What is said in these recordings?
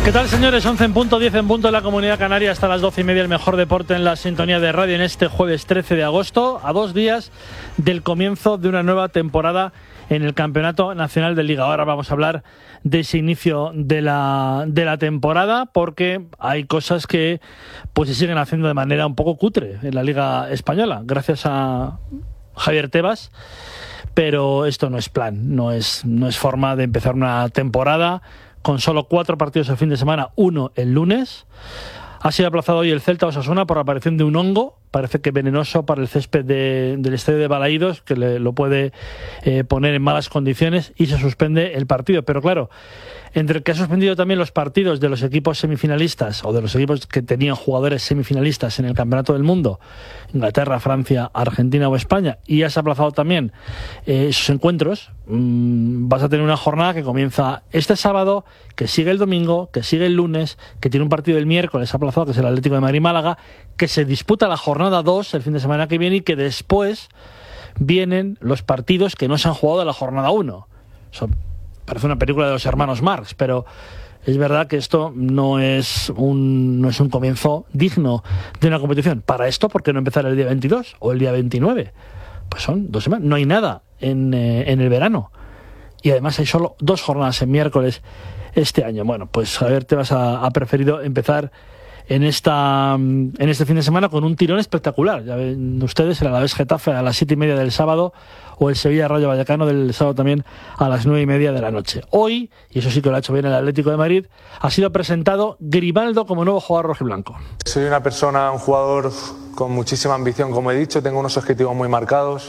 ¿Qué tal, señores? 11 en punto, 10 en punto en la Comunidad Canaria, hasta las 12:30, el mejor deporte en la sintonía de radio en este jueves 13 de agosto, a 2 días del comienzo de una nueva temporada en el Campeonato Nacional de Liga. Ahora vamos a hablar de ese inicio de la temporada, porque hay cosas que pues se siguen haciendo de manera un poco cutre en la Liga Española, gracias a Javier Tebas, pero esto no es plan, no es forma de empezar una temporada con solo 4 partidos el fin de semana, 1 el lunes. Ha sido aplazado hoy el Celta Osasuna por la aparición de un hongo, parece que venenoso para el césped del estadio de Balaídos, que lo puede poner en malas condiciones, y se suspende el partido. Pero claro, entre el que ha suspendido también los partidos de los equipos semifinalistas, o de los equipos que tenían jugadores semifinalistas en el Campeonato del Mundo, Inglaterra, Francia, Argentina o España, y has aplazado también esos encuentros, vas a tener una jornada que comienza este sábado, que sigue el domingo, que sigue el lunes, que tiene un partido el miércoles aplazado, que es el Atlético de Madrid-Málaga, que se disputa la jornada 2 el fin de semana que viene, y que después vienen los partidos que no se han jugado de la jornada 1. Eso parece una película de los hermanos Marx, pero es verdad que esto no es un comienzo digno de una competición. Para esto, ¿por qué no empezar el día 22 o el día 29? Pues son 2 semanas, no hay nada en el verano. Y además hay solo 2 jornadas en miércoles este año. Bueno, pues Javier Tebas ha preferido empezar en este fin de semana con un tirón espectacular. Ya ven ustedes, el Alavés Getafe a las 7:30 del sábado, o el Sevilla Rayo Vallecano del sábado también a las 9:30 de la noche. Hoy, y eso sí que lo ha hecho bien el Atlético de Madrid, ha sido presentado Grimaldo como nuevo jugador rojiblanco. Soy un jugador con muchísima ambición, como he dicho, tengo unos objetivos muy marcados.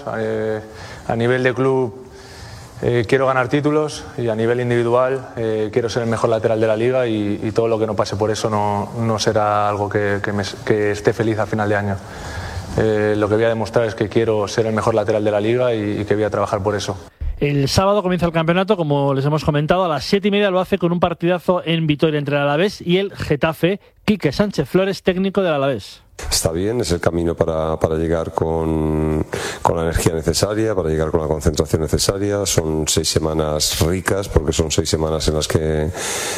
A nivel de club quiero ganar títulos, y a nivel individual quiero ser el mejor lateral de la liga, y todo lo que no pase por eso no será algo que esté feliz a final de año. Lo que voy a demostrar es que quiero ser el mejor lateral de la liga y que voy a trabajar por eso. El sábado comienza el campeonato, como les hemos comentado, a las 7:30 lo hace con un partidazo en Vitoria entre el Alavés y el Getafe. Quique Sánchez Flores, técnico del Alavés. Está bien, es el camino para llegar con la energía necesaria, para llegar con la concentración necesaria. Son 6 semanas ricas, porque son 6 semanas en las que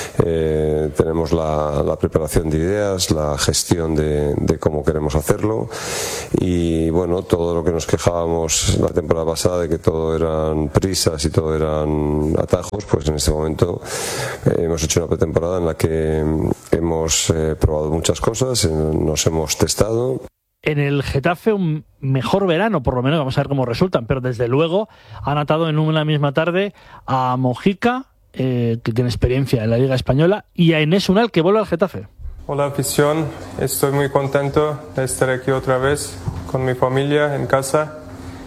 tenemos la preparación de ideas, la gestión de cómo queremos hacerlo, y bueno, todo lo que nos quejábamos la temporada pasada de que todo eran prisas y todo eran atajos, pues en este momento hemos hecho una pretemporada en la que hemos probado muchas cosas, nos hemos testado. En el Getafe un mejor verano, por lo menos, vamos a ver cómo resultan, pero desde luego han atado en una misma tarde a Mojica, que tiene experiencia en la Liga Española, y a Enes Unal, que vuelve al Getafe. Hola afición, estoy muy contento de estar aquí otra vez con mi familia en casa,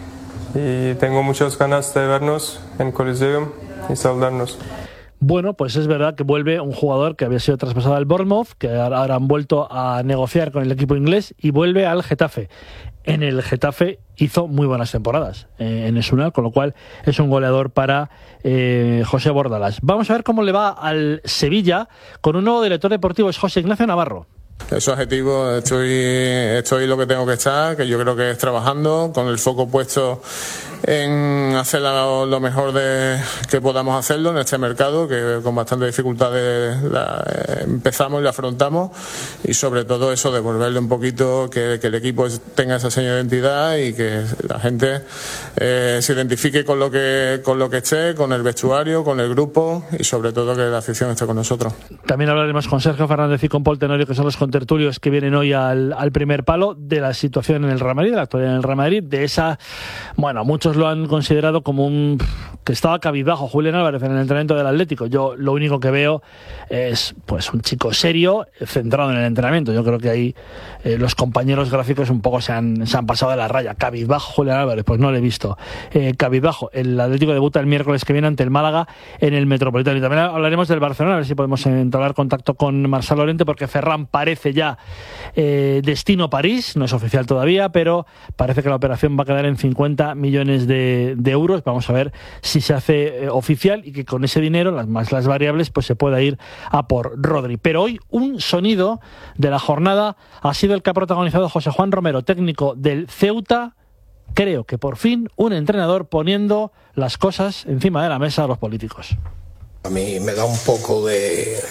y tengo muchas ganas de vernos en Coliseum y saludarnos. Bueno, pues es verdad que vuelve un jugador que había sido traspasado al Bournemouth, que ahora han vuelto a negociar con el equipo inglés, y vuelve al Getafe. En el Getafe hizo muy buenas temporadas en Esunal, con lo cual es un goleador para José Bordalás. Vamos a ver cómo le va al Sevilla con un nuevo director deportivo, es José Ignacio Navarro. Es objetivo, estoy lo que tengo que estar, que yo creo que es trabajando, con el foco puesto en hacer lo mejor que podamos hacerlo en este mercado, que con bastantes dificultades empezamos y lo afrontamos, y sobre todo eso, devolverle un poquito, que el equipo tenga esa seña de identidad, y que la gente se identifique con lo que esté, con el vestuario, con el grupo, y sobre todo que la afición esté con nosotros. También hablaremos con Sergio Fernández y con Paul Tenorio, que son los contertulios que vienen hoy al primer palo, de la situación en el Real Madrid, de la actualidad en el Real Madrid, de esa, bueno, muchos lo han considerado como que estaba cabizbajo Julián Álvarez en el entrenamiento del Atlético. Yo lo único que veo es pues un chico serio, centrado en el entrenamiento. Yo creo que ahí los compañeros gráficos un poco se han pasado de la raya. Cabizbajo Julián Álvarez, pues no lo he visto. Cabizbajo, el Atlético debuta el miércoles que viene ante el Málaga en el Metropolitano. Y también hablaremos del Barcelona, a ver si podemos entablar contacto con Marcelo Llorente, porque Ferran parece ya destino París, no es oficial todavía, pero parece que la operación va a quedar en 50 millones de euros. Vamos a ver si se hace oficial, y que con ese dinero, más las variables, pues se pueda ir a por Rodri. Pero hoy un sonido de la jornada ha sido el que ha protagonizado José Juan Romero, técnico del Ceuta. Creo que por fin un entrenador poniendo las cosas encima de la mesa a los políticos. A mí me da un poco de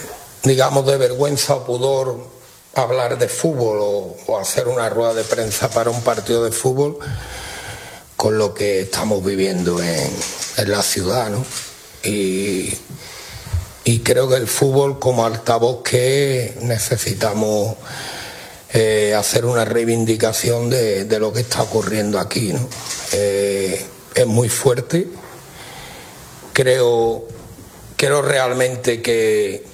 digamos, de vergüenza o pudor hablar de fútbol o hacer una rueda de prensa para un partido de fútbol con lo que estamos viviendo en la ciudad, ¿no? Y creo que el fútbol, como altavoz que es, necesitamos hacer una reivindicación de lo que está ocurriendo aquí, ¿no? Es muy fuerte. Creo realmente que,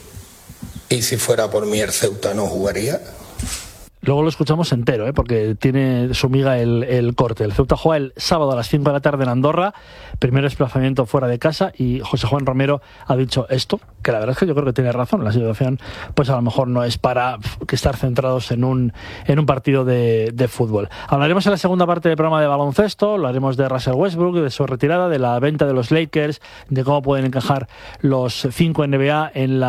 y si fuera por mí, el Ceuta no jugaría. Luego lo escuchamos entero, porque tiene su miga el corte. El Ceuta juega el sábado a las 5 de la tarde en Andorra, primer desplazamiento fuera de casa, y José Juan Romero ha dicho esto, que la verdad es que yo creo que tiene razón. La situación, pues a lo mejor no es para estar centrados en un partido de fútbol. Hablaremos en la segunda parte del programa de baloncesto, hablaremos de Russell Westbrook, de su retirada, de la venta de los Lakers, de cómo pueden encajar los 5 NBA en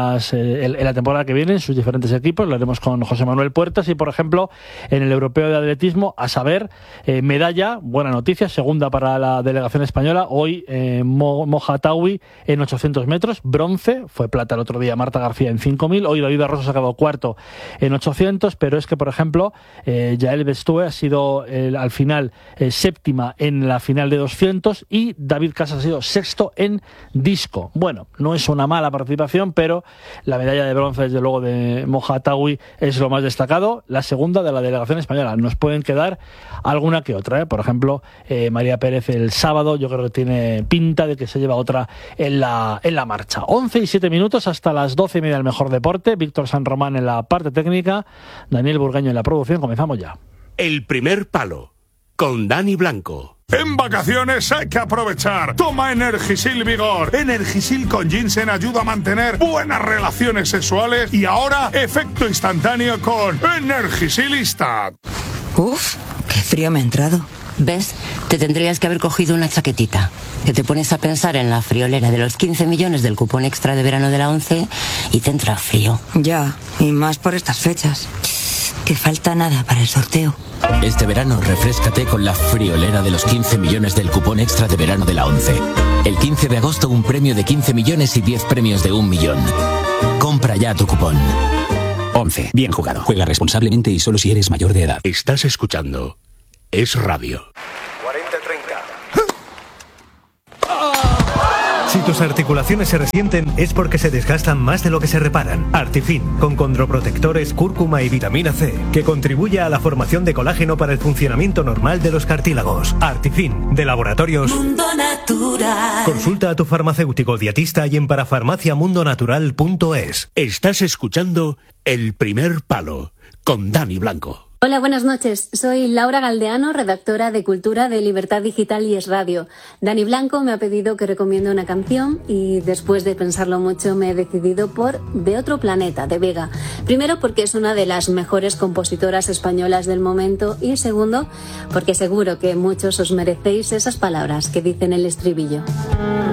la temporada que viene, en sus diferentes equipos. Lo haremos con José Manuel Puertas y, por ejemplo, en el europeo de atletismo, a saber, medalla, buena noticia, segunda para la delegación española. Hoy Moja Taui en 800 metros, bronce, fue plata el otro día Marta García en 5000, hoy David Barroso ha sacado cuarto en 800, pero es que, por ejemplo, Yael Bestue ha sido al final séptima en la final de 200 y David Casas ha sido sexto en disco. Bueno, no es una mala participación, pero la medalla de bronce, desde luego, de Moja Taui es lo más destacado. La segunda de la delegación española. Nos pueden quedar alguna que otra, Por ejemplo, María Pérez el sábado, yo creo que tiene pinta de que se lleva otra en la marcha. 11 y 7 minutos hasta las 12:30 del mejor deporte. Víctor San Román en la parte técnica, Daniel Burgaño en la producción. Comenzamos ya. El primer palo, con Dani Blanco. En vacaciones hay que aprovechar. Toma Energisil Vigor. Energisil con ginseng ayuda a mantener buenas relaciones sexuales y ahora efecto instantáneo con Energisil Instant. Uf, qué frío me ha entrado. ¿Ves? Te tendrías que haber cogido una chaquetita. Que te pones a pensar en la friolera de los 15 millones del cupón extra de verano de la 11 y te entra frío. Ya, y más por estas fechas. Que falta nada para el sorteo. Este verano refréscate con la friolera de los 15 millones del cupón extra de verano de la 11. El 15 de agosto un premio de 15 millones y 10 premios de 1 millón. Compra ya tu cupón. 11. Bien jugado. Juega responsablemente y solo si eres mayor de edad. Estás escuchando Es Radio. 40-30. Si tus articulaciones se resienten es porque se desgastan más de lo que se reparan. Artifin, con condroprotectores, cúrcuma y vitamina C, que contribuye a la formación de colágeno para el funcionamiento normal de los cartílagos. Artifin, de Laboratorios Mundo Natural. Consulta a tu farmacéutico dietista y en parafarmaciamundonatural.es. Estás escuchando El primer palo, con Dani Blanco. Hola, buenas noches. Soy Laura Galdeano, redactora de Cultura de Libertad Digital y Es Radio. Dani Blanco me ha pedido que recomiende una canción y después de pensarlo mucho me he decidido por De otro planeta, de Vega. Primero porque es una de las mejores compositoras españolas del momento y segundo porque seguro que muchos os merecéis esas palabras que dicen el estribillo.